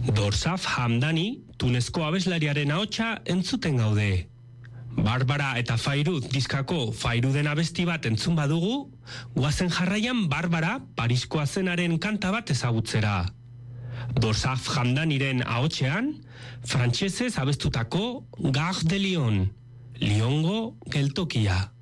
Dorsaf Hamdani, Tunezko abeslariaren ahotsa entzuten gaude. Barbara eta Fairuz diskako Fairuden abesti bat entzun badugu, guazen jarraian Barbara Pariskoa zenaren kanta bat ezagutzera. Dorsaf Hamdaniren ahotsean, frantsesez abestutako Gare de Lyon, Lyongo geltokia.